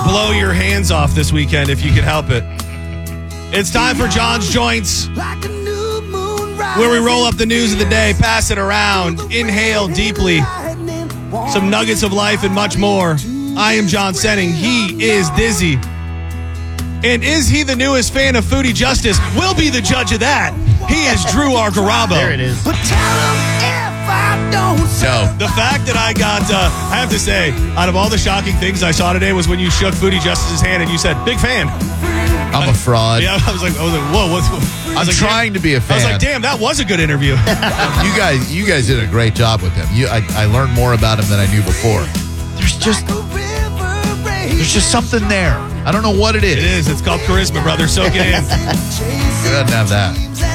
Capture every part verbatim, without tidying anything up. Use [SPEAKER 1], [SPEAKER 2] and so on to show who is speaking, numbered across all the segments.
[SPEAKER 1] blow your hands off this weekend if you can help it. It's time for John's Joints, where we roll up the news of the day, pass it around, inhale deeply, some nuggets of life and much more. I am John Senning. He is Dizzy. And is he the newest fan of Foodie Justice? We'll be the judge of that. He is Drew Argarabo.
[SPEAKER 2] There it is.
[SPEAKER 3] But tell him if I don't
[SPEAKER 1] No, the fact that I got, uh, I have to say, out of all the shocking things I saw today was when you shook Foodie Justice's hand and you said, big fan.
[SPEAKER 2] I'm a fraud.
[SPEAKER 1] Yeah, I was like, I was like, whoa, what's what?
[SPEAKER 2] I'm
[SPEAKER 1] like,
[SPEAKER 2] trying to be a fan.
[SPEAKER 1] I was like, damn, that was a good interview.
[SPEAKER 2] you guys, you guys did a great job with him. You, I, I learned more about him than I knew before. There's just, there's just something there. I don't know what it is.
[SPEAKER 1] It is. It's called charisma, brother. Soak it in.
[SPEAKER 2] He doesn't have that.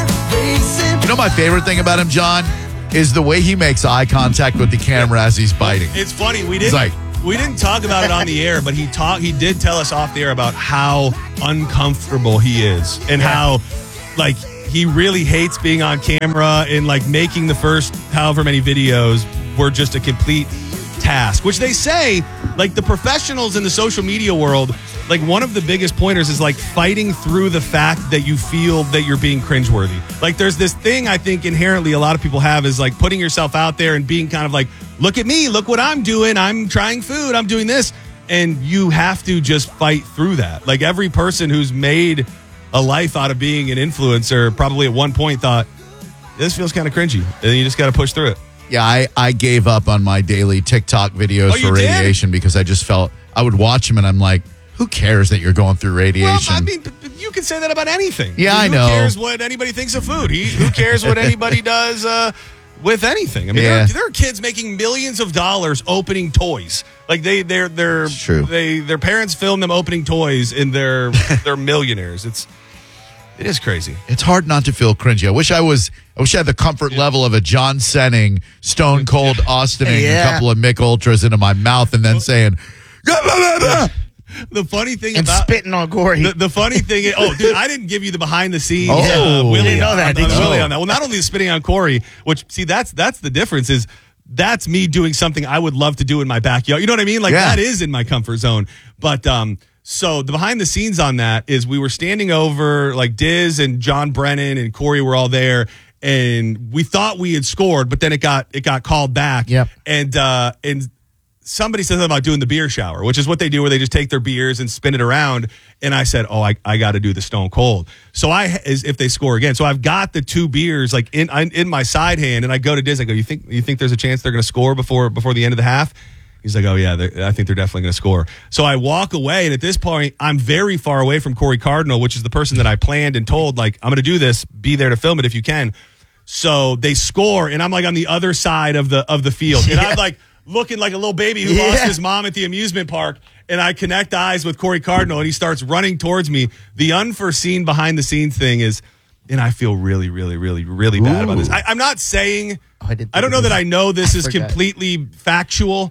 [SPEAKER 2] You know my favorite thing about him, John, is the way he makes eye contact with the camera as he's biting.
[SPEAKER 1] It's funny. We didn't.
[SPEAKER 2] Like,
[SPEAKER 1] we didn't talk about it on the air, but he talked. He did tell us off the air about how uncomfortable he is and yeah. how, like, he really hates being on camera and like making the first however many videos were just a complete task. Which they say, like the professionals in the social media world, like one of the biggest pointers is like fighting through the fact that you feel that you're being cringeworthy. Like there's this thing I think inherently a lot of people have is like putting yourself out there and being kind of like, look at me, look what I'm doing. I'm trying food. I'm doing this. And you have to just fight through that. Like every person who's made a life out of being an influencer probably at one point thought, this feels kind of cringy. And you just got to push through it.
[SPEAKER 2] Yeah, I, I gave up on my daily TikTok videos
[SPEAKER 1] oh,
[SPEAKER 2] for radiation did? because I just felt, I would watch them and I'm like, who cares that you're going through radiation?
[SPEAKER 1] Well, I mean, you can say that about anything.
[SPEAKER 2] Yeah,
[SPEAKER 1] I, mean,
[SPEAKER 2] I know.
[SPEAKER 1] Who cares what anybody thinks of food? He, who cares what anybody does uh, with anything? I mean,
[SPEAKER 2] yeah.
[SPEAKER 1] there, there are kids making millions of dollars opening toys. Like they, they're, they're,
[SPEAKER 2] it's true.
[SPEAKER 1] They, their parents film them opening toys, and they're, they're millionaires. It's, it is crazy.
[SPEAKER 2] It's hard not to feel cringy. I wish I was. I wish I had the comfort yeah. level of a John Senning, Stone Cold Austining
[SPEAKER 3] yeah.
[SPEAKER 2] a couple of Mick Ultras into my mouth, and then saying, blah, blah, blah.
[SPEAKER 1] The funny thing
[SPEAKER 3] and
[SPEAKER 1] about
[SPEAKER 3] spitting on Corey.
[SPEAKER 1] The, the funny thing is, oh, dude, I didn't give you the behind the scenes.
[SPEAKER 2] Oh,
[SPEAKER 1] uh, Willie,
[SPEAKER 3] didn't know that.
[SPEAKER 1] On,
[SPEAKER 3] Did
[SPEAKER 1] on,
[SPEAKER 3] you?
[SPEAKER 1] Willie on that. Well, not only the spitting on Corey, which see, that's that's the difference. Is that's me doing something I would love to do in my backyard. You know what I mean? Like
[SPEAKER 2] yeah.
[SPEAKER 1] that is in my comfort zone. But um, so the behind the scenes on that is we were standing over, like Diz and John Brennan and Corey were all there. And we thought we had scored, but then it got it got called back.
[SPEAKER 3] Yep.
[SPEAKER 1] And uh, and somebody said something about doing the beer shower, which is what they do, where they just take their beers and spin it around. And I said, "Oh, I, I got to do the Stone Cold." So I, as if they score again, so I've got the two beers like in in my side hand, and I go to Diz. I go, "You think you think there's a chance they're going to score before before the end of the half?" He's like, "Oh yeah, I think they're definitely going to score." So I walk away, and at this point, I'm very far away from Corey Cardinal, which is the person that I planned and told, like, "I'm going to do this. Be there to film it if you can." So they score, and I'm like on the other side of the of the field, and
[SPEAKER 3] Yeah.
[SPEAKER 1] I'm like looking like a little baby who
[SPEAKER 3] Yeah.
[SPEAKER 1] lost his mom at the amusement park, and I connect eyes with Corey Cardinal, and he starts running towards me. The unforeseen behind the scenes thing is, and I feel really, really, really, really bad
[SPEAKER 3] Ooh.
[SPEAKER 1] about this. I, I'm not saying
[SPEAKER 3] Oh, I, did
[SPEAKER 1] I don't know that I know this
[SPEAKER 3] I
[SPEAKER 1] is
[SPEAKER 3] forgot.
[SPEAKER 1] completely factual,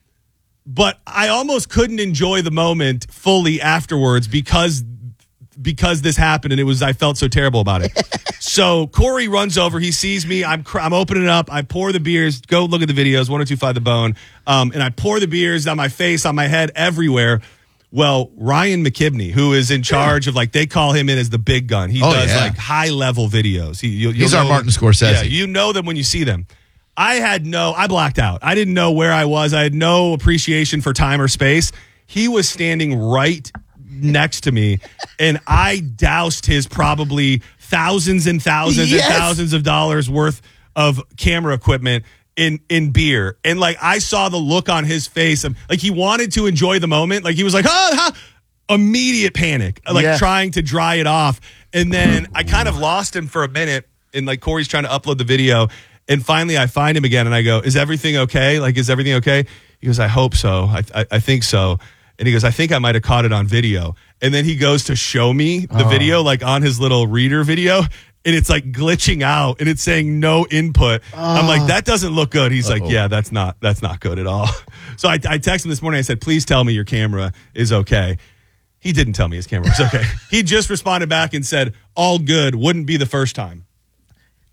[SPEAKER 1] but I almost couldn't enjoy the moment fully afterwards because because this happened, and it was I felt so terrible about it. So Corey runs over, he sees me, I'm cr- I'm opening it up, I pour the beers. Go look at the videos, one oh two five The Bone, um, and I pour the beers on my face, on my head, everywhere. Well, Ryan McKibney, who is in charge of, like, they call him in as the big gun. He
[SPEAKER 2] Oh,
[SPEAKER 1] does
[SPEAKER 2] yeah.
[SPEAKER 1] like high level videos. He, you,
[SPEAKER 2] He's our
[SPEAKER 1] know
[SPEAKER 2] Martin
[SPEAKER 1] them.
[SPEAKER 2] Scorsese.
[SPEAKER 1] Yeah, you know them when you see them. I had no, I blacked out. I didn't know where I was. I had no appreciation for time or space. He was standing right next to me, and I doused his probably thousands and thousands
[SPEAKER 3] Yes.
[SPEAKER 1] and thousands of dollars worth of camera equipment in in beer. And like I saw the look on his face of, like he wanted to enjoy the moment. Like he was like, ah, ah. Immediate panic, like
[SPEAKER 3] Yeah.
[SPEAKER 1] trying to dry it off. And then I kind of lost him for a minute, and like Corey's trying to upload the video. And finally I find him again, and I go, is everything okay? Like, is everything okay? He goes, I hope so. I I, I think so. And he goes, I think I might have caught it on video. And then he goes to show me the
[SPEAKER 3] Oh.
[SPEAKER 1] video, like on his little reader video. And it's like glitching out, and it's saying no input. I'm like, that doesn't look good. He's
[SPEAKER 2] Uh-oh.
[SPEAKER 1] like, yeah, that's not, that's not good at all. So I, I texted him this morning. I said, please tell me your camera is okay. He didn't tell me his camera was okay. He just responded back and said, all good. Wouldn't be the first time.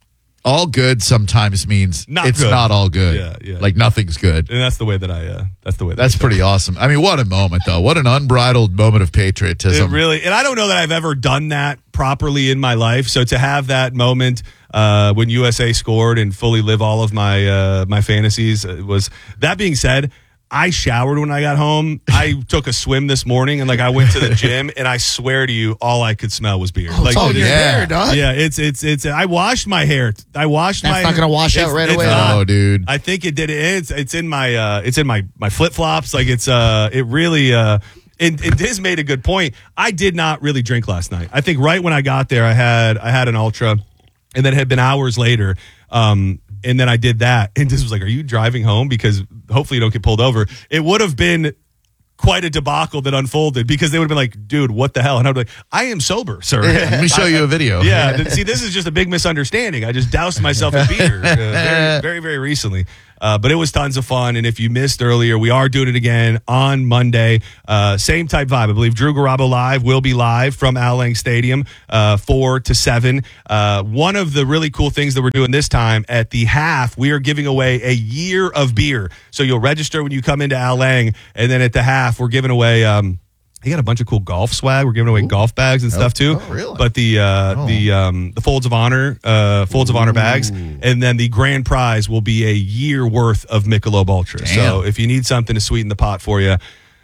[SPEAKER 2] all good sometimes means
[SPEAKER 1] Not
[SPEAKER 2] it's
[SPEAKER 1] good.
[SPEAKER 2] not all good.
[SPEAKER 1] Yeah, yeah.
[SPEAKER 2] Like nothing's good.
[SPEAKER 1] And that's the way that I. Uh, that's the way. That
[SPEAKER 2] That's
[SPEAKER 1] I
[SPEAKER 2] pretty awesome. I mean, what a moment, though. What an unbridled moment of
[SPEAKER 1] It
[SPEAKER 2] patriotism.
[SPEAKER 1] really, and I don't know that I've ever done that properly in my life. So to have that moment uh, when U S A scored and fully live all of my uh, my fantasies uh, was. That being said, I showered when I got home. I took a swim this morning, and like I went to the gym, and I swear to you, all I could smell was beer.
[SPEAKER 4] Oh,
[SPEAKER 1] like,
[SPEAKER 4] it's all your
[SPEAKER 2] yeah.
[SPEAKER 4] hair, dog.
[SPEAKER 1] yeah, it's it's it's. I washed my hair. I washed
[SPEAKER 4] That's
[SPEAKER 1] my.
[SPEAKER 4] not gonna wash out
[SPEAKER 1] it's-
[SPEAKER 4] right
[SPEAKER 1] it's
[SPEAKER 4] away.
[SPEAKER 1] not.
[SPEAKER 2] Oh, dude.
[SPEAKER 1] I think it did. It's it's in my uh it's in my my flip flops. Like it's uh it really uh. And, and Diz made a good point. I did not really drink last night. I think right when I got there, I had I had an ultra, and then it had been hours later. Um, and then I did that, and Diz was like, "Are you driving home? Because hopefully you don't get pulled over." It would have been quite a debacle that unfolded because they would have been like, "Dude, what the hell?" And I'd be like, "I am sober, sir."
[SPEAKER 2] Let me show you a video.
[SPEAKER 1] Yeah, th- see, this is just a big misunderstanding. I just doused myself in beer uh, very, very, very recently. Uh, but it was tons of fun. And if you missed earlier, we are doing it again on Monday. Uh, same type vibe. I believe Drew Garabo Live will be live from Al Lang Stadium, uh, four to seven. Uh, one of the really cool things that we're doing this time at the half, we are giving away a year of beer. So you'll register when you come into Al Lang. And then at the half, we're giving away, um, he got a bunch of cool golf swag. We're giving away Ooh. golf bags and stuff too.
[SPEAKER 2] Oh, really?
[SPEAKER 1] But the uh,
[SPEAKER 2] Oh.
[SPEAKER 1] the um, the Folds of Honor, uh, Folds of Honor bags, and then the grand prize will be a year worth of Michelob Ultra.
[SPEAKER 2] Damn.
[SPEAKER 1] So if you need something to sweeten the pot for you,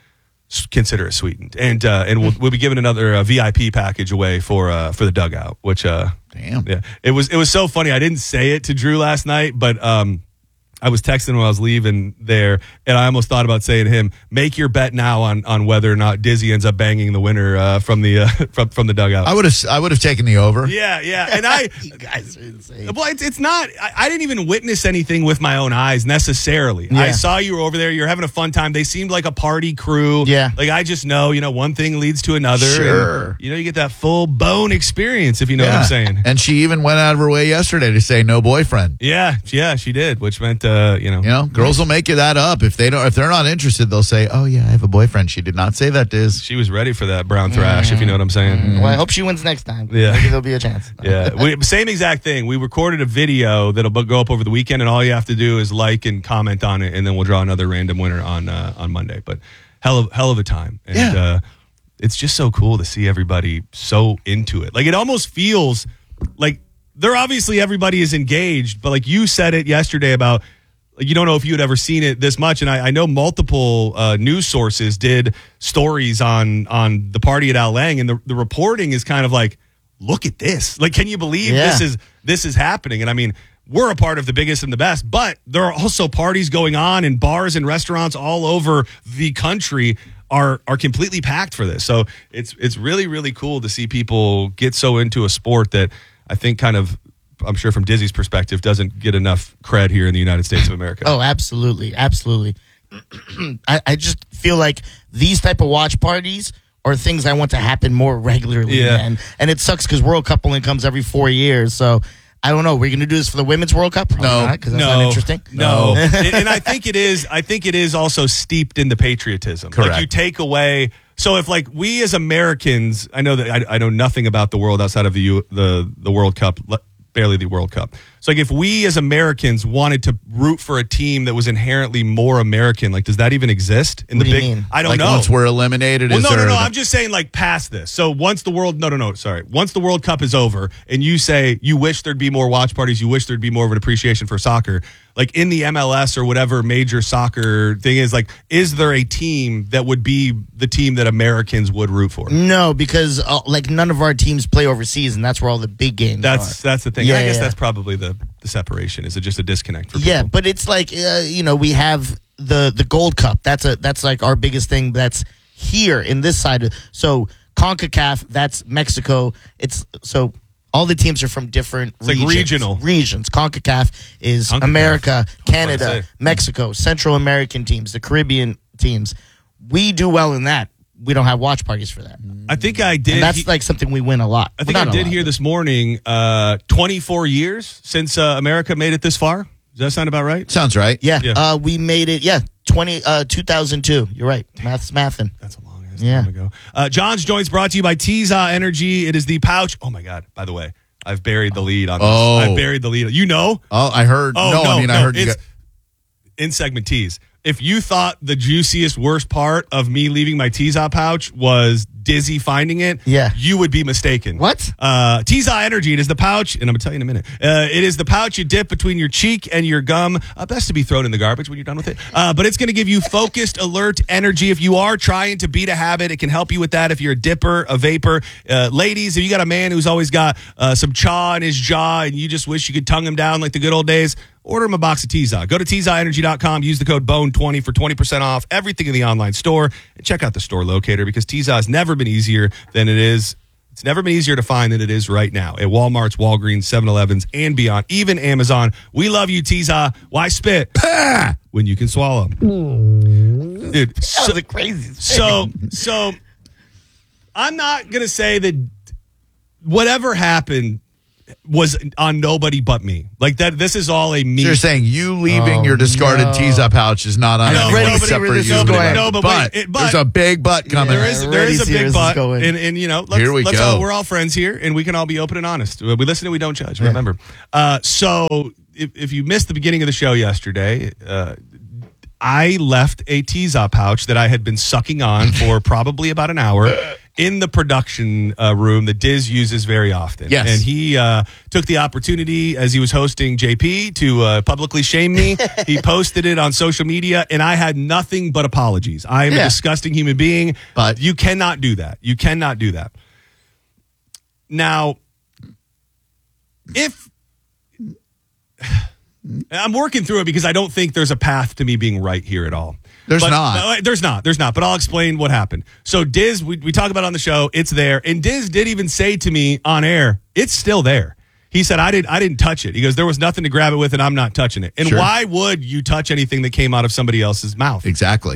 [SPEAKER 1] s- consider it sweetened. And uh, and we'll we'll be giving another uh, V I P package away for uh, for the dugout. Which uh,
[SPEAKER 2] Damn.
[SPEAKER 1] yeah, it was it was so funny. I didn't say it to Drew last night, but um. I was texting when I was leaving there, and I almost thought about saying to him, "Make your bet now on, on whether or not Dizzy ends up banging the winner uh, from the uh, from from the dugout."
[SPEAKER 2] I would have I would have taken the over.
[SPEAKER 1] Yeah, yeah, and I,
[SPEAKER 4] You guys are insane.
[SPEAKER 1] well, it's, it's not. I, I didn't even witness anything with my own eyes necessarily. I
[SPEAKER 4] Yeah.
[SPEAKER 1] saw you were over there. You're having a fun time. They seemed like a party crew.
[SPEAKER 4] Yeah.
[SPEAKER 1] like I just know, you know, one thing leads to another.
[SPEAKER 2] Sure.
[SPEAKER 1] and, you know, you get that full bone experience if you know what
[SPEAKER 2] Yeah.
[SPEAKER 1] I'm saying.
[SPEAKER 2] And she even went out of her way yesterday to say no boyfriend.
[SPEAKER 1] Yeah, yeah, she did, which meant, uh, you know,
[SPEAKER 2] You know, girls will make you that up. If they don't, if they're not interested, they'll say, "Oh yeah, I have a boyfriend." She did not say that, Diz.
[SPEAKER 1] she was ready for that brown thrash, if you know what I'm saying.
[SPEAKER 4] Well, I hope she wins next time.
[SPEAKER 1] Yeah.
[SPEAKER 4] Maybe there'll be a chance.
[SPEAKER 1] Yeah, we, same exact thing. We recorded a video that'll bu- go up over the weekend, and all you have to do is like and comment on it, and then we'll draw another random winner on uh, on Monday. But hell of hell of a time, and
[SPEAKER 2] Yeah.
[SPEAKER 1] uh, it's just so cool to see everybody so into it. Like it almost feels like they're obviously everybody is engaged, but like you said it yesterday about. Like you don't know if you had ever seen it this much, and I, I know multiple uh, news sources did stories on on the party at Al Lang, and the, the reporting is kind of like, look at this. Like, can you believe
[SPEAKER 4] Yeah.
[SPEAKER 1] this is this is happening? And I mean, we're a part of the biggest and the best, but there are also parties going on in bars and restaurants all over the country are are completely packed for this. So it's it's really really cool to see people get so into a sport that I think kind of. I'm sure from Dizzy's perspective, doesn't get enough cred here in the United States of America.
[SPEAKER 4] Oh, absolutely, absolutely. I, I just feel like these type of watch parties are things I want to happen more regularly.
[SPEAKER 1] Yeah.
[SPEAKER 4] And and it sucks because World Cup only comes every four years. So I don't know. We're going to do this for the Women's World Cup?
[SPEAKER 2] No.
[SPEAKER 4] because that's
[SPEAKER 1] no,
[SPEAKER 4] not interesting.
[SPEAKER 1] No, and, and I think it is. I think it is also steeped in the patriotism.
[SPEAKER 2] Correct.
[SPEAKER 1] Like you take away. So if like we as Americans, I know that I, I know nothing about the world outside of the U, the the World Cup. Barely the World Cup. So like if we as Americans wanted to root for a team that was inherently more American, like does that even exist in
[SPEAKER 4] What
[SPEAKER 1] the
[SPEAKER 4] do you
[SPEAKER 1] big?
[SPEAKER 4] mean?
[SPEAKER 1] I don't
[SPEAKER 2] like
[SPEAKER 1] know.
[SPEAKER 2] once we're eliminated,
[SPEAKER 1] Well,
[SPEAKER 2] is
[SPEAKER 1] no,
[SPEAKER 2] there
[SPEAKER 1] no, no.
[SPEAKER 2] the-
[SPEAKER 1] I'm just saying, like, past this. So once the world, no, no, no, sorry. Once the World Cup is over, and you say you wish there'd be more watch parties, you wish there'd be more of an appreciation for soccer. Like in the M L S or whatever major soccer thing is, like, is there a team that would be the team that Americans would root for?
[SPEAKER 4] No, because uh, like none of our teams play overseas, and that's where all the big games
[SPEAKER 1] That's
[SPEAKER 4] are.
[SPEAKER 1] that's the thing.
[SPEAKER 4] Yeah,
[SPEAKER 1] I guess
[SPEAKER 4] yeah.
[SPEAKER 1] that's probably the, the separation. Is it just a disconnect for people?
[SPEAKER 4] Yeah, but it's like uh, you know, we have the the Gold Cup. That's a that's like our biggest thing. That's here in this side. Of, so CONCACAF, that's Mexico. It's so all the teams are from different
[SPEAKER 1] It's like
[SPEAKER 4] regions.
[SPEAKER 1] regional.
[SPEAKER 4] regions. CONCACAF is
[SPEAKER 1] CONCACAF.
[SPEAKER 4] America,
[SPEAKER 1] to
[SPEAKER 4] Canada,
[SPEAKER 1] say.
[SPEAKER 4] Mexico, Central American teams, the Caribbean teams. We do well in that. We don't have watch parties for that.
[SPEAKER 1] I think I did.
[SPEAKER 4] And that's
[SPEAKER 1] he-
[SPEAKER 4] like something we win a lot.
[SPEAKER 1] I think
[SPEAKER 4] Well,
[SPEAKER 1] I
[SPEAKER 4] not a
[SPEAKER 1] did
[SPEAKER 4] lot,
[SPEAKER 1] hear
[SPEAKER 4] but-
[SPEAKER 1] this morning. Uh, twenty-four years since uh, America made it this far. Does that sound about right?
[SPEAKER 2] Sounds right.
[SPEAKER 4] Yeah,
[SPEAKER 1] Yeah.
[SPEAKER 4] Uh, we made it. Yeah, twenty uh, two thousand two. You're right. Math's mathin'.
[SPEAKER 1] That's a long ass
[SPEAKER 4] Yeah.
[SPEAKER 1] time ago. Uh, John's Joints brought to you by T-Za Energy. It is the pouch. Oh my God! By the way, I've buried the lead on this.
[SPEAKER 2] Oh.
[SPEAKER 1] I've buried the lead. You know?
[SPEAKER 2] Oh, I heard.
[SPEAKER 1] Oh,
[SPEAKER 2] no,
[SPEAKER 1] no,
[SPEAKER 2] I mean,
[SPEAKER 1] no,
[SPEAKER 2] I heard you
[SPEAKER 1] it's
[SPEAKER 2] got,
[SPEAKER 1] in segment tease. If you thought the juiciest, worst part of me leaving my Teaser pouch was Dizzy finding it,
[SPEAKER 4] Yeah.
[SPEAKER 1] you would be mistaken.
[SPEAKER 4] What?
[SPEAKER 1] Uh, Teaser Energy, it is the pouch, and I'm going to tell you in a minute. Uh, it is the pouch you dip between your cheek and your gum. Uh, best to be thrown in the garbage when you're done with it. Uh, but it's going to give you focused, alert energy. If you are trying to beat a habit, it can help you with that. If you're a dipper, a vapor. Uh, ladies, if you got a man who's always got uh, some chaw in his jaw and you just wish you could tongue him down like the good old days, order him a box of Teaser. Go to Teaser Energy dot com. Use the code bone twenty for twenty percent off everything in the online store. And check out the store locator because Teaser has never been easier than it is. It's never been easier to find than it is right now at Walmart's, Walgreens, seven elevens, and beyond, even Amazon. We love you, Teaser. Why spit when you can swallow? Dude,
[SPEAKER 4] That
[SPEAKER 1] so,
[SPEAKER 4] was a crazy.
[SPEAKER 1] so, so I'm not going to say that whatever happened was on nobody but me. Like that, this is all a me.
[SPEAKER 2] so you're saying you leaving
[SPEAKER 4] Oh,
[SPEAKER 2] your discarded
[SPEAKER 4] no.
[SPEAKER 2] Teaser pouch is not on
[SPEAKER 1] I know,
[SPEAKER 2] anyone
[SPEAKER 1] nobody
[SPEAKER 2] except
[SPEAKER 4] where
[SPEAKER 2] for
[SPEAKER 4] this
[SPEAKER 2] you.
[SPEAKER 4] is going.
[SPEAKER 1] No, but wait, it- but-
[SPEAKER 2] there's a big butt coming.
[SPEAKER 1] There is there
[SPEAKER 4] already
[SPEAKER 1] is a
[SPEAKER 4] see where
[SPEAKER 1] big
[SPEAKER 4] this is
[SPEAKER 1] but,
[SPEAKER 4] going.
[SPEAKER 1] and, and you know, let's,
[SPEAKER 2] Here we
[SPEAKER 1] let's
[SPEAKER 2] go.
[SPEAKER 1] all, we're all friends here, and we can all be open and honest. We listen and we don't judge. Remember, uh, so if, if you missed the beginning of the show yesterday, uh, I left a Teaser pouch that I had been sucking on for probably about an hour in the production uh, room that Diz uses very often.
[SPEAKER 2] Yes.
[SPEAKER 1] And he uh, took the opportunity as he was hosting J P to uh, publicly shame me. He posted it on social media, and I had nothing but apologies. I am a
[SPEAKER 2] Yeah.
[SPEAKER 1] disgusting human being,
[SPEAKER 2] But-
[SPEAKER 1] you cannot do that. You cannot do that. Now, if I'm working through it because I don't think there's a path to me being right here at all.
[SPEAKER 2] There's
[SPEAKER 1] But-
[SPEAKER 2] not.
[SPEAKER 1] no, there's not. There's not. But I'll explain what happened. So Diz, we, we talk about it on the show. It's there. And Diz did even say to me on air, it's still there. He said, I didn't I didn't touch it. He goes, there was nothing to grab it with and I'm not touching it. And
[SPEAKER 2] Sure.
[SPEAKER 1] why would you touch anything that came out of somebody else's mouth?
[SPEAKER 2] Exactly.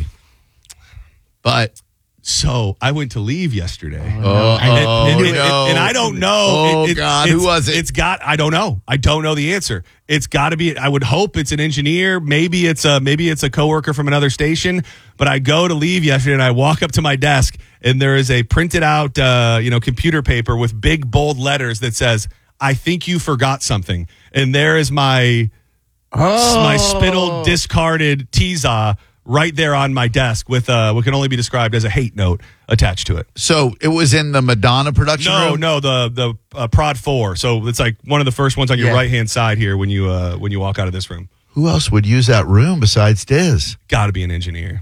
[SPEAKER 2] But
[SPEAKER 1] So I went to leave yesterday.
[SPEAKER 2] oh,
[SPEAKER 1] And, it- and it-
[SPEAKER 2] no.
[SPEAKER 1] and I don't know.
[SPEAKER 2] Oh
[SPEAKER 1] It- it-
[SPEAKER 2] God,
[SPEAKER 1] it's-
[SPEAKER 2] who was it?
[SPEAKER 1] It's got. I don't know. I don't know the answer. It's got to be. I would hope it's an engineer. Maybe it's a maybe it's a coworker from another station. But I go to leave yesterday, and I walk up to my desk, and there is a printed out, uh, you know, computer paper with big bold letters that says, "I think you forgot something." And there is my
[SPEAKER 4] Oh.
[SPEAKER 1] my spittled, discarded Teaser right there on my desk with uh, what can only be described as a hate note attached to it.
[SPEAKER 2] So it was in the Madonna production
[SPEAKER 1] No,
[SPEAKER 2] room?
[SPEAKER 1] no, the the uh, Prod Four. So it's like one of the first ones on your
[SPEAKER 4] Yeah.
[SPEAKER 1] right hand side here when you uh, when you walk out of this room.
[SPEAKER 2] Who else would use that room besides Diz?
[SPEAKER 1] Got to be an engineer.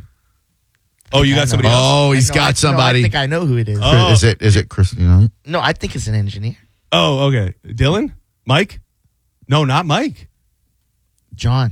[SPEAKER 1] Oh, you
[SPEAKER 4] I
[SPEAKER 1] got
[SPEAKER 4] know.
[SPEAKER 1] somebody else?
[SPEAKER 2] Oh, he's
[SPEAKER 4] I know, I-
[SPEAKER 2] got somebody.
[SPEAKER 4] No, I think I know who it is.
[SPEAKER 1] Oh.
[SPEAKER 2] Is it is it Chris? You know?
[SPEAKER 4] No, I think it's an engineer.
[SPEAKER 1] Oh, okay. Dylan, Mike? No, not Mike.
[SPEAKER 4] John.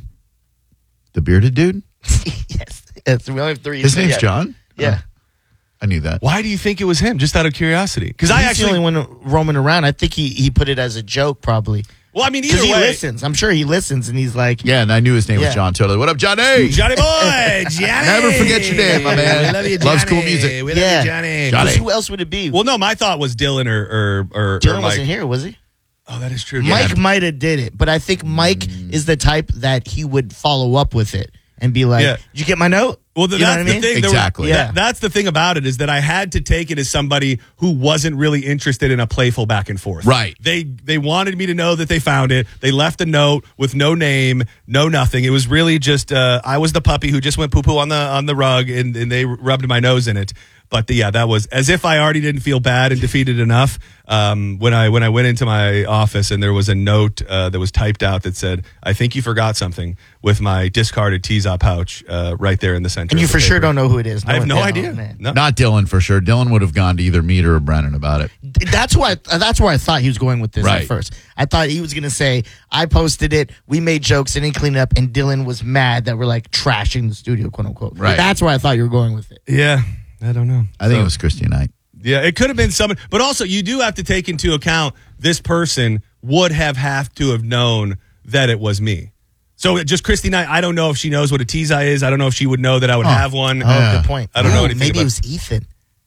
[SPEAKER 2] The bearded dude?
[SPEAKER 4] yes. Yes. We only have three.
[SPEAKER 2] His name's
[SPEAKER 4] Yeah.
[SPEAKER 2] John?
[SPEAKER 4] Yeah.
[SPEAKER 2] Oh, I knew that.
[SPEAKER 1] Why do you think it was him? Just out of curiosity, because I
[SPEAKER 4] He's
[SPEAKER 1] actually.
[SPEAKER 4] the only one roaming around. I think he, he put it as a joke, probably.
[SPEAKER 1] Well, I mean,
[SPEAKER 4] Because
[SPEAKER 1] either
[SPEAKER 4] he
[SPEAKER 1] way.
[SPEAKER 4] listens. I'm sure he listens, and he's like,
[SPEAKER 2] Yeah, and I knew his name was
[SPEAKER 4] Yeah.
[SPEAKER 2] John totally. What up, Johnny?
[SPEAKER 1] Johnny boy, Johnny.
[SPEAKER 2] Never forget your name, my man.
[SPEAKER 1] We love you,
[SPEAKER 2] Loves
[SPEAKER 1] Johnny.
[SPEAKER 2] cool music.
[SPEAKER 1] We love
[SPEAKER 4] Yeah.
[SPEAKER 1] you, Johnny.
[SPEAKER 2] Johnny.
[SPEAKER 4] "Who else would it be?"
[SPEAKER 1] Well, no, my thought was Dylan or or or, or
[SPEAKER 4] Dylan
[SPEAKER 1] Mike.
[SPEAKER 4] wasn't here, was he?
[SPEAKER 1] Oh, that is true.
[SPEAKER 4] Mike might have did it, but I think Mike
[SPEAKER 2] Mm.
[SPEAKER 4] is the type that he would follow up with it and be like,
[SPEAKER 1] Yeah.
[SPEAKER 4] "Did you get my note?"
[SPEAKER 1] Well, th-
[SPEAKER 4] You know
[SPEAKER 1] that's
[SPEAKER 4] what I
[SPEAKER 1] the
[SPEAKER 4] mean?
[SPEAKER 1] thing. There was-
[SPEAKER 2] Exactly.
[SPEAKER 4] Yeah.
[SPEAKER 1] that- that's the thing about it is that I had to take it as somebody who wasn't really interested in a playful back and forth.
[SPEAKER 2] Right.
[SPEAKER 1] They they wanted me to know that they found it. They left a note with no name, no nothing. It was really just uh, I was the puppy who just went poo poo on the on the rug and, and they rubbed my nose in it. But the, yeah, that was as if I already didn't feel bad and defeated enough. Um, when I when I went into my office and there was a note uh, that was typed out that said, "I think you forgot something," with my discarded Teaser pouch uh, right there in the center.
[SPEAKER 4] And you
[SPEAKER 1] of
[SPEAKER 4] for
[SPEAKER 1] the
[SPEAKER 4] sure
[SPEAKER 1] paper.
[SPEAKER 4] don't know who it is.
[SPEAKER 1] I have no
[SPEAKER 4] one-
[SPEAKER 1] idea.
[SPEAKER 4] Oh, man.
[SPEAKER 1] No.
[SPEAKER 2] Not Dylan for sure. Dylan would have gone to either Mead or Brennan about it.
[SPEAKER 4] That's why. That's where I thought he was going with this
[SPEAKER 2] Right.
[SPEAKER 4] at first. I thought he was going to say, "I posted it. We made jokes and didn't clean it up." And Dylan was mad that we're like trashing the studio, quote unquote.
[SPEAKER 2] Right.
[SPEAKER 4] That's where I thought you were going with it.
[SPEAKER 1] Yeah, I don't know.
[SPEAKER 2] I think
[SPEAKER 1] So-
[SPEAKER 2] it was Christy Knight.
[SPEAKER 1] Yeah, it could have been someone, but also you do have to take into account this person would have have to have known that it was me. So just Christy Knight, I don't know if she knows what a Teaser is. I don't know if she would know that I would have one.
[SPEAKER 4] Oh,
[SPEAKER 2] Yeah.
[SPEAKER 4] good point.
[SPEAKER 1] I don't know
[SPEAKER 4] Oh,
[SPEAKER 1] anything
[SPEAKER 4] Maybe
[SPEAKER 1] about-
[SPEAKER 4] it was Ethan.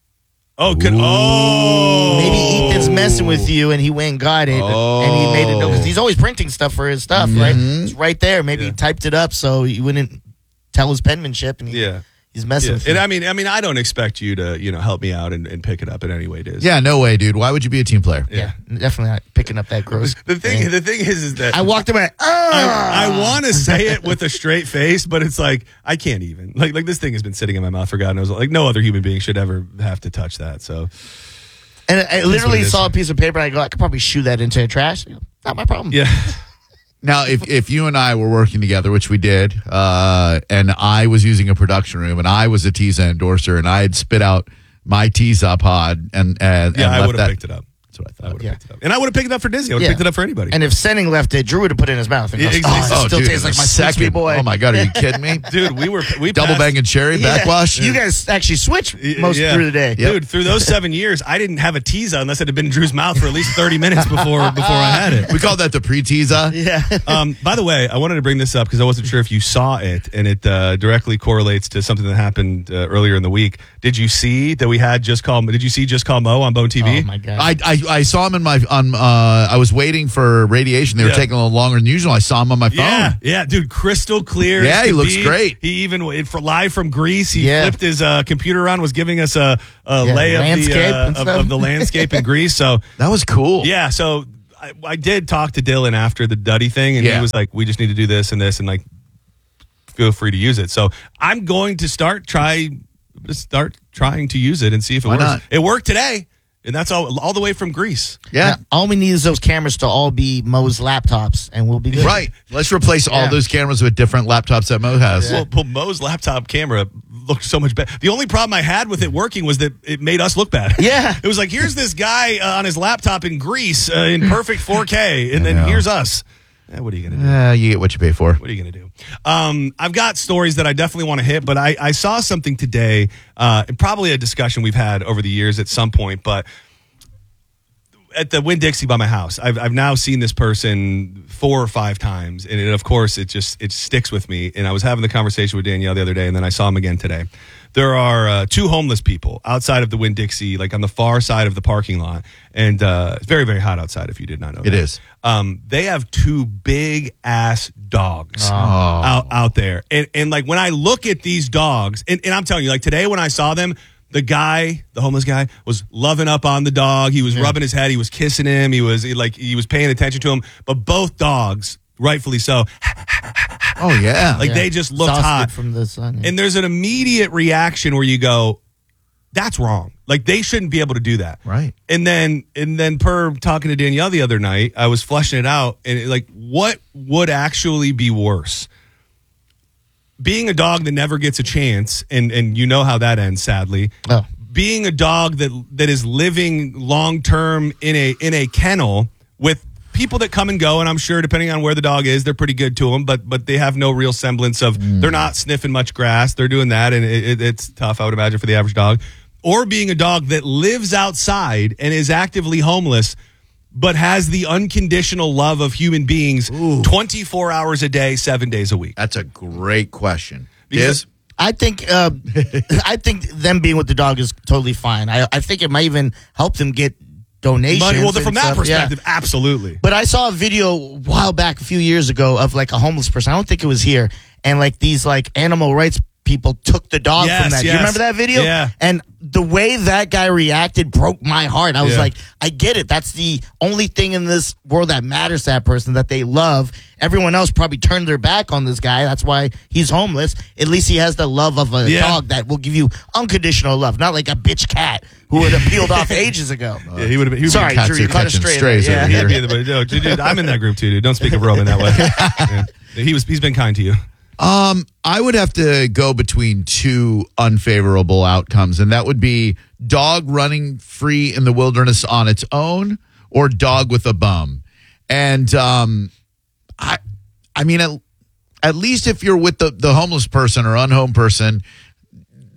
[SPEAKER 1] Oh, could, oh,
[SPEAKER 4] Maybe Ethan's messing with you, and he went and got it, and he made it because he's always printing stuff for his stuff, right? It's right there. Maybe
[SPEAKER 1] Yeah.
[SPEAKER 4] he typed it up so you wouldn't tell his penmanship, and he,
[SPEAKER 1] Yeah.
[SPEAKER 4] He's messing
[SPEAKER 1] Yeah.
[SPEAKER 4] with
[SPEAKER 1] And
[SPEAKER 4] you.
[SPEAKER 1] I mean, I mean, I don't expect you to, you know, help me out and, and pick it up in any way, Diz.
[SPEAKER 2] Yeah, no way, dude. Why would you be a team player?
[SPEAKER 4] Yeah, definitely not picking up that gross.
[SPEAKER 1] The thing,
[SPEAKER 4] thing.
[SPEAKER 1] the thing is, is that
[SPEAKER 4] I walked in and ah!
[SPEAKER 1] I, I want to say it with a straight face, but it's like I can't even. Like, like this thing has been sitting in my mouth for God knows. Like no other human being should ever have to touch that. So,
[SPEAKER 4] And I
[SPEAKER 1] what
[SPEAKER 4] literally
[SPEAKER 1] it is.
[SPEAKER 4] saw a piece of paper and I go, I could probably shoot that into the trash. Not my problem.
[SPEAKER 1] yeah.
[SPEAKER 2] Now, if, if you and I were working together, which we did, uh, and I was using a production room and I was a T I S A endorser and I had spit out my T I S A pod and, and,
[SPEAKER 1] Yeah,
[SPEAKER 2] and
[SPEAKER 1] I
[SPEAKER 2] left
[SPEAKER 1] would have
[SPEAKER 2] that-
[SPEAKER 1] picked it up.
[SPEAKER 2] That's what I
[SPEAKER 1] I
[SPEAKER 2] thought.
[SPEAKER 1] would have
[SPEAKER 4] Yeah.
[SPEAKER 1] picked it up. And I would have picked it up for Disney. I would have
[SPEAKER 4] Yeah.
[SPEAKER 1] picked it up for anybody.
[SPEAKER 4] And if Senning left it, Drew would have put it in his mouth. And
[SPEAKER 1] Yeah,
[SPEAKER 4] goes,
[SPEAKER 1] exactly.
[SPEAKER 4] oh, this
[SPEAKER 2] Oh,
[SPEAKER 4] still
[SPEAKER 2] dude,
[SPEAKER 4] tastes
[SPEAKER 2] in
[SPEAKER 4] like
[SPEAKER 2] a
[SPEAKER 4] my
[SPEAKER 2] second.
[SPEAKER 4] second boy.
[SPEAKER 2] Oh, my God. Are you kidding me?
[SPEAKER 1] Dude, we were we
[SPEAKER 2] Double
[SPEAKER 1] passed-
[SPEAKER 2] bang and cherry
[SPEAKER 4] Yeah.
[SPEAKER 2] backwash?
[SPEAKER 4] You guys actually switch most
[SPEAKER 1] Yeah.
[SPEAKER 4] through the day.
[SPEAKER 2] Yep.
[SPEAKER 1] Dude, through those seven years, I didn't have a teaser unless it had been in Drew's mouth for at least thirty minutes before before I had it.
[SPEAKER 2] We call that the pre-T I S A.
[SPEAKER 4] Yeah.
[SPEAKER 1] Um, by the way, I wanted to bring this up because I wasn't sure if you saw it, and it uh, directly correlates to something that happened uh, earlier in the week. Did you see that we had Just Call? Did you see Just Call Mo on Bone T V?
[SPEAKER 4] Oh, my God.
[SPEAKER 2] I, I I saw him in my on. Uh, I was waiting for radiation. They were
[SPEAKER 1] Yeah.
[SPEAKER 2] taking a little longer than usual. I saw him on my phone.
[SPEAKER 1] Yeah, yeah, dude, crystal clear.
[SPEAKER 2] Yeah,
[SPEAKER 1] as
[SPEAKER 2] he
[SPEAKER 1] could
[SPEAKER 2] looks
[SPEAKER 1] be.
[SPEAKER 2] great.
[SPEAKER 1] He even for live from Greece. He
[SPEAKER 4] Yeah.
[SPEAKER 1] flipped his uh, computer around, was giving us a, a
[SPEAKER 4] Yeah,
[SPEAKER 1] lay of the
[SPEAKER 4] landscape
[SPEAKER 1] uh,
[SPEAKER 4] and
[SPEAKER 1] of,
[SPEAKER 4] stuff.
[SPEAKER 1] of the landscape in Greece. So
[SPEAKER 2] That was cool.
[SPEAKER 1] yeah, so I, I did talk to Dylan after the Duddy thing, and
[SPEAKER 2] Yeah.
[SPEAKER 1] he was like, "We just need to do this and this, and like, feel free to use it." So I'm going to start try start trying to use it and see if it
[SPEAKER 2] Why
[SPEAKER 1] works.
[SPEAKER 2] not?
[SPEAKER 1] It worked today, and that's all all the way from Greece.
[SPEAKER 2] Yeah.
[SPEAKER 4] Now, all we need is those cameras to all be Mo's laptops, and we'll be good.
[SPEAKER 2] Right. Let's replace all
[SPEAKER 4] Yeah.
[SPEAKER 2] those cameras with different laptops that Mo has.
[SPEAKER 1] Well, well, Mo's laptop camera looked so much better. The only problem I had with it working was that it made us look bad.
[SPEAKER 4] Yeah.
[SPEAKER 1] It was like, here's this guy uh, on his laptop in Greece uh, in perfect four K, and then
[SPEAKER 2] know.
[SPEAKER 1] here's us. Eh, what are you going to do?
[SPEAKER 2] Uh, you get what you pay for.
[SPEAKER 1] What are you going to do? Um, I've got stories that I definitely want to hit, but I, I saw something today, uh, and probably a discussion we've had over the years at some point, but at the Winn-Dixie by my house, I've, I've now seen this person four or five times, and it, of course, it just it sticks with me. And I was having the conversation with Danielle the other day, and then I saw him again today. There are uh, two homeless people outside of the Winn-Dixie, like on the far side of the parking lot, and uh, it's very, very hot outside, if you did not know
[SPEAKER 2] It
[SPEAKER 1] that.
[SPEAKER 2] is.
[SPEAKER 1] Um, they have two big-ass dogs
[SPEAKER 2] Oh.
[SPEAKER 1] out, out there. And, and, like, when I look at these dogs, and, and I'm telling you, like, today when I saw them, the guy, the homeless guy, was loving up on the dog. He was rubbing his head. He was kissing him. He was he, like he was paying attention to him. But both dogs, rightfully so,
[SPEAKER 2] Oh, yeah.
[SPEAKER 1] like
[SPEAKER 4] Yeah.
[SPEAKER 1] they just looked
[SPEAKER 4] Exhausted
[SPEAKER 1] hot.
[SPEAKER 4] from the sun. yeah.
[SPEAKER 1] And there's an immediate reaction where you go, "That's wrong. Like they shouldn't be able to do that."
[SPEAKER 2] Right.
[SPEAKER 1] And then and then per talking to Danielle the other night, I was fleshing it out, and it, like, what would actually be worse? Being a dog that never gets a chance, and and you know how that ends, sadly.
[SPEAKER 4] Oh.
[SPEAKER 1] Being a dog that that is living long term in a in a kennel with people that come and go, and I'm sure depending on where the dog is, they're pretty good to them, but but they have no real semblance of they're not sniffing much grass, they're doing that, and it, it, it's tough, I would imagine, for the average dog. Or being a dog that lives outside and is actively homeless, but has the unconditional love of human beings twenty-four hours a day, seven days a week.
[SPEAKER 2] That's a great question.
[SPEAKER 1] Because-
[SPEAKER 2] Diz?
[SPEAKER 4] I think uh, I think them being with the dog is totally fine. I, I think it might even help them get donations.
[SPEAKER 1] Money, well,
[SPEAKER 4] and
[SPEAKER 1] from that
[SPEAKER 4] stuff. Yeah.
[SPEAKER 1] perspective, absolutely.
[SPEAKER 4] But I saw a video a while back, a few years ago, of like a homeless person. I don't think it was here, and like these like animal rights people took the dog
[SPEAKER 1] Yes,
[SPEAKER 4] from that.
[SPEAKER 1] yes.
[SPEAKER 4] You remember that video?
[SPEAKER 1] Yeah.
[SPEAKER 4] And the way that guy reacted broke my heart. I was
[SPEAKER 1] Yeah.
[SPEAKER 4] like, I get it. That's the only thing in this world that matters to that person that they love. Everyone else probably turned their back on this guy. That's why he's homeless. At least he has the love of a
[SPEAKER 1] Yeah.
[SPEAKER 4] dog that will give you unconditional love, not like a bitch cat who would have peeled off ages ago.
[SPEAKER 1] Yeah, he would have been.
[SPEAKER 4] Sorry,
[SPEAKER 2] cats
[SPEAKER 4] Drew,
[SPEAKER 2] are
[SPEAKER 4] you cut it
[SPEAKER 2] catching
[SPEAKER 4] straight.
[SPEAKER 2] strays
[SPEAKER 4] there.
[SPEAKER 2] over
[SPEAKER 4] Yeah.
[SPEAKER 2] here.
[SPEAKER 1] Dude, no, dude, I'm in that group too, dude. Don't speak of Roman that way. Yeah. He was. He's been kind to you.
[SPEAKER 2] Um, I would have to go between two unfavorable outcomes, and that would be dog running free in the wilderness on its own, or dog with a bum. And um, I, I mean, at, at least if you're with the the homeless person or unhomed person,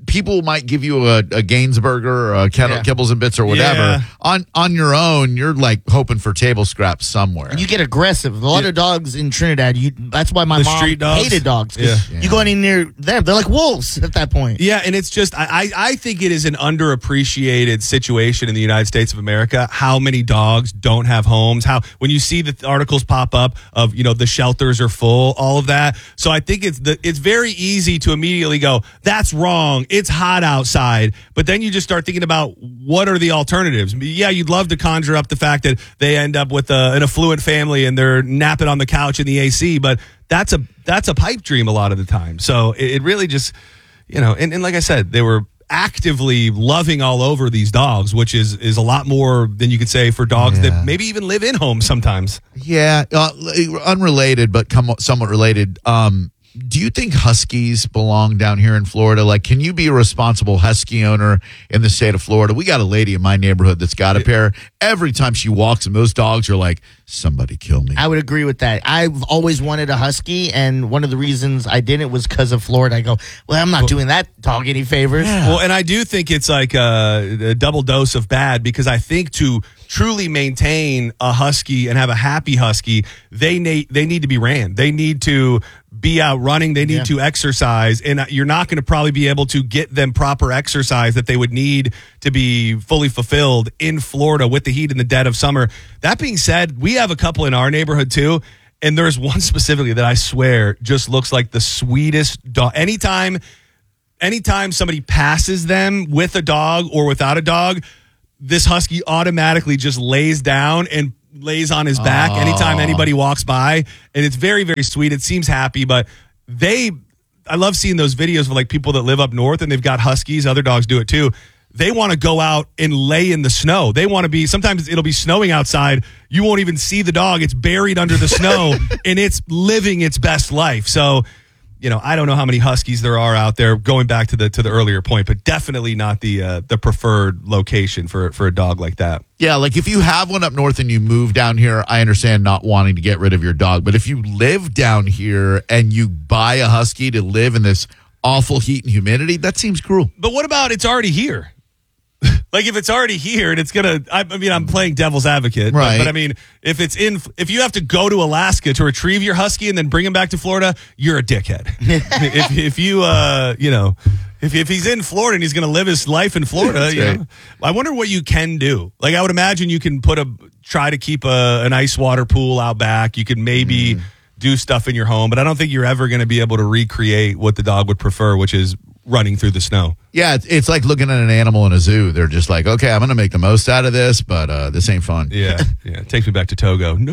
[SPEAKER 2] people might give you a, a Gainsburger or a kettle,
[SPEAKER 4] Yeah.
[SPEAKER 2] Kibbles and Bits or whatever.
[SPEAKER 1] Yeah.
[SPEAKER 2] On on your own, you're like hoping for table scraps somewhere.
[SPEAKER 4] You get aggressive. A lot of dogs in Trinidad. You. That's why my
[SPEAKER 1] The
[SPEAKER 4] mom
[SPEAKER 1] street dogs?
[SPEAKER 4] hated dogs. 'Cause
[SPEAKER 1] Yeah.
[SPEAKER 4] You go any near them, they're like wolves at that point.
[SPEAKER 1] Yeah, and it's just I, I I think it is an underappreciated situation in the United States of America. How many dogs don't have homes? How when you see the articles pop up of you know the shelters are full, all of that. So I think it's the it's very easy to immediately go that's wrong. It's hot outside, but then you just start thinking about what are the alternatives. Yeah, you'd love to conjure up the fact that they end up with a, an affluent family and they're napping on the couch in the A C, but that's a that's a pipe dream a lot of the time. So it, it really just. You know, and, and like I said, they were actively loving all over these dogs, which is is a lot more than you could say for dogs
[SPEAKER 2] Yeah.
[SPEAKER 1] that maybe even live in homes sometimes.
[SPEAKER 2] Yeah, uh, unrelated, but come, somewhat related. Um, do you think Huskies belong down here in Florida? Like, can you be a responsible Husky owner in the state of Florida? We got a lady in my neighborhood that's got a pair. Every time she walks them, those dogs are like, somebody kill me.
[SPEAKER 4] I would agree with that. I've always wanted a husky, and one of the reasons I didn't was because of Florida. I go, well, I'm not doing that dog any favors.
[SPEAKER 1] Well, and I do think it's like a, a double dose of bad because I think to truly maintain a husky and have a happy husky, they need they need to be ran. They need to be out running. They need
[SPEAKER 4] Yeah.
[SPEAKER 1] to exercise, and you're not going to probably be able to get them proper exercise that they would need to be fully fulfilled in Florida with the heat in the dead of summer. That being said, we have a couple in our neighborhood too. And there's one specifically that I swear just looks like the sweetest dog. Anytime, anytime somebody passes them with a dog or without a dog, this husky automatically just lays down and lays on his back anytime anybody walks by. And it's very, very sweet. It seems happy, but they, I love seeing those videos of like people that live up north and they've got huskies. Other dogs do it too. They want to go out and lay in the snow. They want to be, sometimes it'll be snowing outside. You won't even see the dog. It's buried under the snow and it's living its best life. So, you know, I don't know how many huskies there are out there going back to the, to the earlier point, but definitely not the, uh, the preferred location for, for a dog like that.
[SPEAKER 2] Yeah, like if you have one up north and you move down here, I understand not wanting to get rid of your dog. But if you live down here and you buy a husky to live in this awful heat and humidity, that seems cruel.
[SPEAKER 1] But what about it's already here? Like if it's already here and it's gonna, I, I mean, I'm playing devil's advocate,
[SPEAKER 2] Right.
[SPEAKER 1] But, but I mean, if it's in, if you have to go to Alaska to retrieve your husky and then bring him back to Florida, you're a dickhead. if if you, uh, you know, if if he's in Florida and he's gonna live his life in Florida, you
[SPEAKER 2] right.
[SPEAKER 1] know, I wonder what you can do. Like I would imagine you can put a try to keep a an ice water pool out back. You could maybe
[SPEAKER 2] Mm.
[SPEAKER 1] do stuff in your home, but I don't think you're ever going to be able to recreate what the dog would prefer, which is running through the snow.
[SPEAKER 2] Yeah, it's, it's like looking at an animal in a zoo. They're just like, okay, I'm going to make the most out of this, but uh, this ain't fun.
[SPEAKER 1] Yeah, yeah. It takes me back to Togo. No,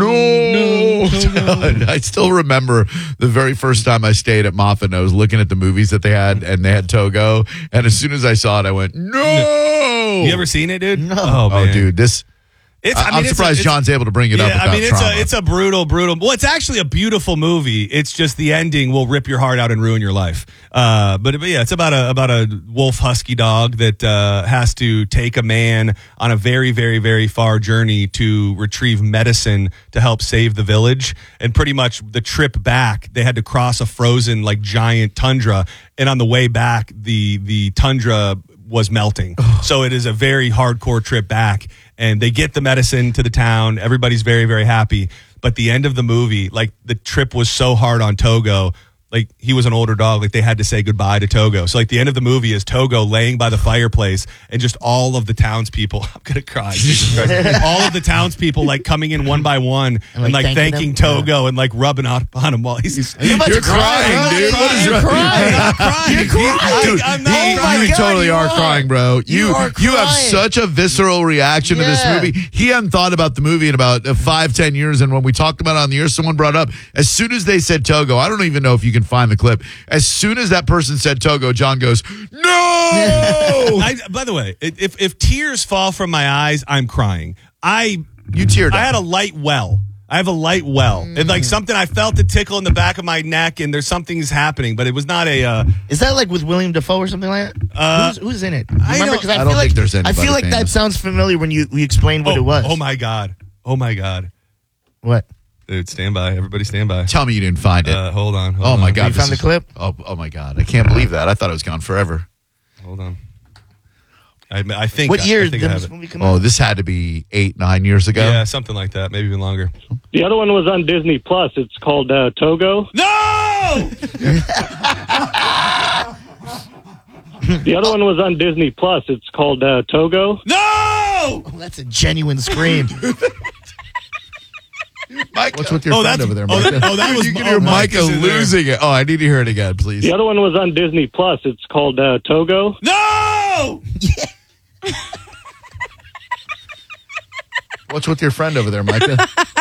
[SPEAKER 2] No, I still remember the very first time I stayed at Moffat. I was looking at the movies that they had, and they had Togo. And as soon as I saw it, I went, "No!"
[SPEAKER 1] You ever seen it, dude?
[SPEAKER 4] No.
[SPEAKER 1] Oh,
[SPEAKER 2] Oh,
[SPEAKER 1] man.
[SPEAKER 2] dude, this.
[SPEAKER 1] It's,
[SPEAKER 2] I,
[SPEAKER 1] I mean,
[SPEAKER 2] I'm
[SPEAKER 1] it's a-
[SPEAKER 2] surprised
[SPEAKER 1] it's-
[SPEAKER 2] John's able to bring it up
[SPEAKER 1] Yeah,
[SPEAKER 2] without
[SPEAKER 1] I mean, it's
[SPEAKER 2] trauma.
[SPEAKER 1] a it's a brutal, brutal. Well, it's actually a beautiful movie. It's just the ending will rip your heart out and ruin your life. Uh, but, but yeah, it's about a about a wolf husky dog that uh, has to take a man on a very, very, very far journey to retrieve medicine to help save the village. And pretty much the trip back, they had to cross a frozen like giant tundra, and on the way back, the the tundra was melting. So it is a very hardcore trip back, and they get the medicine to the town. Everybody's very, very happy. But the end of the movie, like the trip was so hard on Togo. Like he was an older dog, like they had to say goodbye to Togo. So like the end of the movie is Togo laying by the fireplace and just all of the townspeople, I'm going to cry. Jesus Christ. All of the townspeople like coming in one by one and,
[SPEAKER 4] like,
[SPEAKER 1] like thanking,
[SPEAKER 4] thanking them?
[SPEAKER 1] Togo and like rubbing out on him while he's.
[SPEAKER 4] You're about
[SPEAKER 2] You're
[SPEAKER 4] to cry,
[SPEAKER 2] crying,
[SPEAKER 4] bro.
[SPEAKER 2] dude. What is
[SPEAKER 4] You're
[SPEAKER 2] wrong?
[SPEAKER 4] crying.
[SPEAKER 1] I'm not crying.
[SPEAKER 4] You're crying.
[SPEAKER 2] Dude,
[SPEAKER 1] I'm
[SPEAKER 2] you,
[SPEAKER 1] not
[SPEAKER 4] Oh my
[SPEAKER 2] you
[SPEAKER 4] God,
[SPEAKER 2] totally
[SPEAKER 4] you
[SPEAKER 2] are,
[SPEAKER 4] are.
[SPEAKER 2] crying, bro. You
[SPEAKER 4] You are
[SPEAKER 2] you have
[SPEAKER 4] crying.
[SPEAKER 2] such a visceral reaction to this
[SPEAKER 4] Yeah.
[SPEAKER 2] movie. He hadn't thought about the movie in about uh, five, ten years, and when we talked about it on the air, someone brought up as soon as they said Togo. I don't even know if you can find the clip. As soon as that person said Togo, John goes, "No!"
[SPEAKER 1] I, by the way, if if tears fall from my eyes, I'm crying. I
[SPEAKER 2] You teared
[SPEAKER 1] I
[SPEAKER 2] up.
[SPEAKER 1] had a light well. I have a light well. It's like something I felt a tickle in the back of my neck, and there's something's happening, but it was not a. Uh,
[SPEAKER 4] Is that like with William Dafoe or something like that?
[SPEAKER 1] Uh,
[SPEAKER 4] who's, who's in it?
[SPEAKER 1] I
[SPEAKER 4] Remember?
[SPEAKER 1] don't-
[SPEAKER 4] 'Cause
[SPEAKER 2] I
[SPEAKER 4] feel
[SPEAKER 2] don't
[SPEAKER 4] like,
[SPEAKER 2] think there's
[SPEAKER 4] I
[SPEAKER 2] anybody
[SPEAKER 4] feel like that
[SPEAKER 2] famous.
[SPEAKER 4] sounds familiar when you, you explained what
[SPEAKER 1] oh,
[SPEAKER 4] it was.
[SPEAKER 1] oh my god! Oh my god!
[SPEAKER 4] What?
[SPEAKER 1] Dude, stand by! Everybody, stand by!
[SPEAKER 2] Tell me you didn't find it.
[SPEAKER 1] Uh, hold on. Hold
[SPEAKER 2] oh my
[SPEAKER 1] on.
[SPEAKER 2] God!
[SPEAKER 4] You
[SPEAKER 2] this
[SPEAKER 4] found the
[SPEAKER 2] is-
[SPEAKER 4] clip?
[SPEAKER 2] Oh, oh my God! I can't believe that. I thought it was gone forever.
[SPEAKER 1] hold on. I, I think.
[SPEAKER 4] What year
[SPEAKER 1] I
[SPEAKER 4] did
[SPEAKER 1] think I have
[SPEAKER 4] this
[SPEAKER 1] it.
[SPEAKER 4] movie come
[SPEAKER 2] Oh,
[SPEAKER 4] out?
[SPEAKER 2] this had to be eight, nine years ago.
[SPEAKER 1] Yeah, something like that. Maybe even longer.
[SPEAKER 5] The other one was on Disney Plus. It's called uh, Togo.
[SPEAKER 1] No!
[SPEAKER 5] The other one was on Disney Plus. It's called uh, Togo.
[SPEAKER 1] No!
[SPEAKER 4] Oh, that's a genuine scream.
[SPEAKER 2] Mike, what's with your
[SPEAKER 1] Oh,
[SPEAKER 2] friend
[SPEAKER 1] that's-
[SPEAKER 2] over there,
[SPEAKER 1] oh,
[SPEAKER 2] Micah?
[SPEAKER 1] that- oh, that was-
[SPEAKER 2] you can
[SPEAKER 1] oh,
[SPEAKER 2] hear
[SPEAKER 1] Mike
[SPEAKER 2] Micah
[SPEAKER 1] is in there.
[SPEAKER 2] losing it. Oh, I need to hear it again, please.
[SPEAKER 5] The other one was on Disney Plus. It's called uh, Togo.
[SPEAKER 1] No!
[SPEAKER 2] What's with your friend over there, Micah?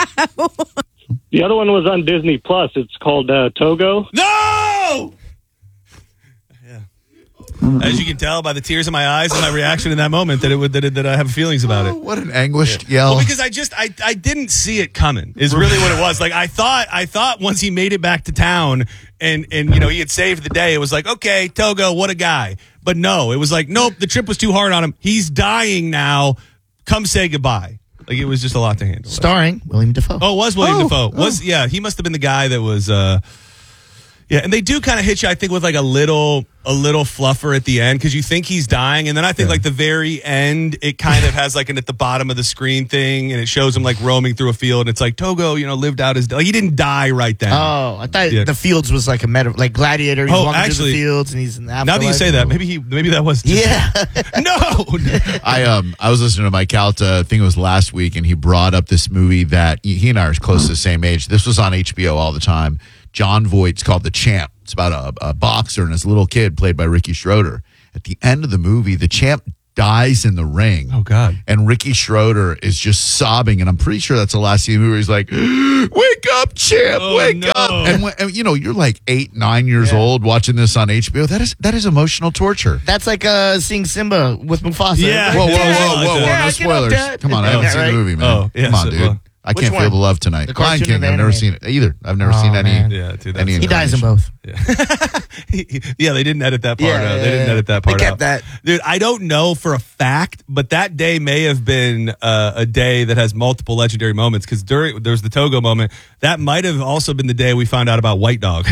[SPEAKER 5] The other one was on Disney Plus. It's called uh, Togo.
[SPEAKER 1] No! Yeah. As you can tell by the tears in my eyes and my reaction in that moment, that it would that, it, that I have feelings about it.
[SPEAKER 2] What an anguished yell.
[SPEAKER 1] Well, because I just I, I didn't see it coming is really what it was. Like I thought I thought once he made it back to town and and you know he had saved the day, it was like, okay, Togo, what a guy. But no, it was like, nope, the trip was too hard on him. He's dying now. Come say goodbye. Like it was just a lot to handle.
[SPEAKER 4] Starring William Dafoe.
[SPEAKER 1] Oh, it was William
[SPEAKER 2] Oh,
[SPEAKER 1] Dafoe. Was yeah, he must have been the guy that was uh yeah, and they do kind of hit you, I think, with like a little a little fluffer at the end because you think he's dying, and then I think
[SPEAKER 2] Yeah.
[SPEAKER 1] like the very end, it kind of has like an at the bottom of the screen thing, and it shows him like roaming through a field, and it's like Togo, you know, lived out his like he didn't die right then.
[SPEAKER 4] Oh, I thought
[SPEAKER 1] Yeah.
[SPEAKER 4] the Fields was like a meta, like Gladiator. He's
[SPEAKER 1] Oh,
[SPEAKER 4] walking
[SPEAKER 1] actually,
[SPEAKER 4] through the fields and he's in the
[SPEAKER 1] now that you
[SPEAKER 4] afterlife.
[SPEAKER 1] say that, maybe he maybe that was just,
[SPEAKER 4] Yeah.
[SPEAKER 1] no.
[SPEAKER 2] I um I was listening to Mike Calta, I think it was last week, and he brought up this movie that he he and I are close to the same age. This was on H B O all the time. John Voight's called The Champ. It's about a, a boxer and his little kid played by Ricky Schroeder. At the end of the movie, the champ dies in the ring.
[SPEAKER 1] Oh, God.
[SPEAKER 2] And Ricky Schroeder is just sobbing, and I'm pretty sure that's the last scene of the movie. He's like, "Wake up, champ!
[SPEAKER 1] Oh,
[SPEAKER 2] wake
[SPEAKER 1] no.
[SPEAKER 2] up!" And, when, and you know, you're like eight, nine years old watching this on H B O. That is that is emotional torture.
[SPEAKER 4] That's like uh, seeing Simba with Mufasa.
[SPEAKER 1] Yeah.
[SPEAKER 2] Whoa, whoa,
[SPEAKER 1] Yeah,
[SPEAKER 2] whoa,
[SPEAKER 1] like
[SPEAKER 2] whoa, whoa!
[SPEAKER 1] that.
[SPEAKER 2] No
[SPEAKER 4] Yeah, get up,
[SPEAKER 2] spoilers.
[SPEAKER 4] Dad.
[SPEAKER 2] Come on, I
[SPEAKER 4] Yeah,
[SPEAKER 2] haven't seen
[SPEAKER 4] right.
[SPEAKER 2] the movie, man.
[SPEAKER 1] Oh, yeah,
[SPEAKER 2] Come on,
[SPEAKER 1] so-
[SPEAKER 2] dude.
[SPEAKER 1] well-
[SPEAKER 2] I
[SPEAKER 4] Which
[SPEAKER 2] can't
[SPEAKER 4] one?
[SPEAKER 2] feel the love tonight.
[SPEAKER 4] The
[SPEAKER 2] Lion
[SPEAKER 4] cartoon
[SPEAKER 2] King.
[SPEAKER 4] or the
[SPEAKER 2] I've never seen
[SPEAKER 4] animated?
[SPEAKER 2] it either. I've never
[SPEAKER 4] Oh,
[SPEAKER 2] seen any.
[SPEAKER 4] man.
[SPEAKER 1] Yeah, dude,
[SPEAKER 2] any
[SPEAKER 1] that's-
[SPEAKER 4] He dies in
[SPEAKER 2] incarnation.
[SPEAKER 4] both.
[SPEAKER 1] Yeah, they didn't edit that part
[SPEAKER 4] Yeah,
[SPEAKER 1] out.
[SPEAKER 4] yeah,
[SPEAKER 1] They didn't
[SPEAKER 4] yeah.
[SPEAKER 1] edit that
[SPEAKER 4] They
[SPEAKER 1] part
[SPEAKER 4] kept
[SPEAKER 1] out.
[SPEAKER 4] that.
[SPEAKER 1] Dude, I don't know for a fact, but that day may have been uh, a day that has multiple legendary moments because during there's the Togo moment. That might have also been the day we found out about White Dog.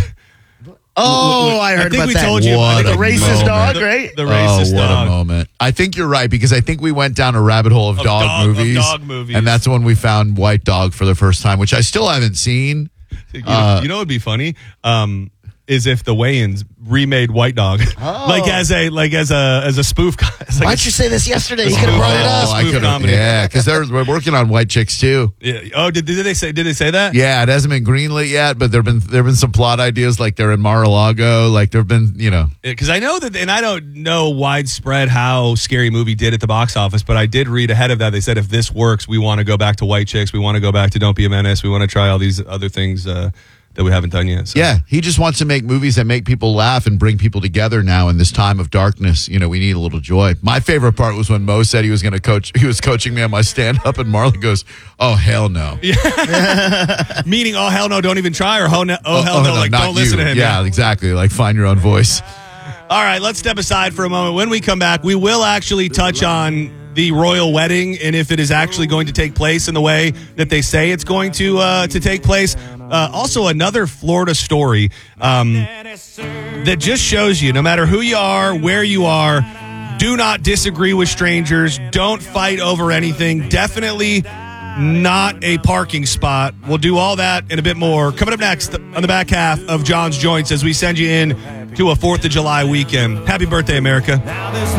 [SPEAKER 4] Oh, I heard
[SPEAKER 1] think
[SPEAKER 4] about
[SPEAKER 1] we
[SPEAKER 4] that.
[SPEAKER 1] told you. I
[SPEAKER 2] What
[SPEAKER 1] think
[SPEAKER 2] a
[SPEAKER 1] we-
[SPEAKER 4] racist
[SPEAKER 2] moment.
[SPEAKER 4] dog,
[SPEAKER 1] the,
[SPEAKER 4] right?
[SPEAKER 1] The racist
[SPEAKER 2] oh, what
[SPEAKER 1] dog.
[SPEAKER 2] a moment. I think you're right because I think we went down a rabbit hole of,
[SPEAKER 1] Of
[SPEAKER 2] dog,
[SPEAKER 1] dog- of
[SPEAKER 2] movies,
[SPEAKER 1] dog movies.
[SPEAKER 2] and that's when we found White Dog for the first time, which I still haven't seen.
[SPEAKER 1] You know,
[SPEAKER 2] Uh,
[SPEAKER 1] you know what would be funny? Um, is if the Wayans remade White Dog,
[SPEAKER 4] Oh.
[SPEAKER 1] like as a like as a as a spoof. As like
[SPEAKER 4] Why'd
[SPEAKER 1] a-
[SPEAKER 4] you say this yesterday? You could have brought it
[SPEAKER 2] Oh,
[SPEAKER 4] up.
[SPEAKER 2] I
[SPEAKER 1] Spoof
[SPEAKER 2] could have,
[SPEAKER 1] comedy.
[SPEAKER 2] yeah, because they're we're working on White Chicks too.
[SPEAKER 1] Yeah. Oh, did, did they say? Did they say that?
[SPEAKER 2] Yeah, it hasn't been greenlit yet, but there've been there've been some plot ideas like they're in Mar-a-Lago, like there've been you know.
[SPEAKER 1] Because I know that, and I don't know widespread how Scary Movie did at the box office, but I did read ahead of that. They said if this works, we want to go back to White Chicks, we want to go back to Don't Be a Menace, we want to try all these other things uh, that we haven't done yet. So.
[SPEAKER 2] Yeah, he just wants to make movies that make people laugh and bring people together now in this time of darkness. You know, we need a little joy. My favorite part was when Mo said he was going to coach, he was coaching me on my stand up, and Marlon goes, "Oh, hell no.
[SPEAKER 1] Meaning, oh hell no, don't even try, or oh, no, oh hell no, like
[SPEAKER 2] not
[SPEAKER 1] don't listen
[SPEAKER 2] you."
[SPEAKER 1] to him.
[SPEAKER 2] Yeah, exactly. Like, find your own voice.
[SPEAKER 1] All right, let's step aside for a moment. When we come back, we will actually touch on the royal wedding and if it is actually going to take place in the way that they say it's going to uh, to take place. Uh, also, another Florida story um, that just shows you, no matter who you are, where you are, do not disagree with strangers. Don't fight over anything. Definitely not a parking spot. We'll do all that and a bit more coming up next on the back half of John's Joints as we send you in to a fourth of July weekend. Happy birthday, America.